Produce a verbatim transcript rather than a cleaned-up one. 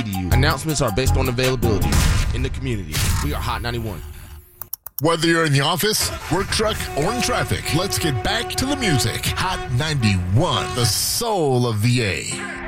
Announcements are based on availability in the community. We are Hot ninety-one. Whether you're in the office, work truck, or in traffic, let's get back to the music. Hot ninety-one, the soul of V A.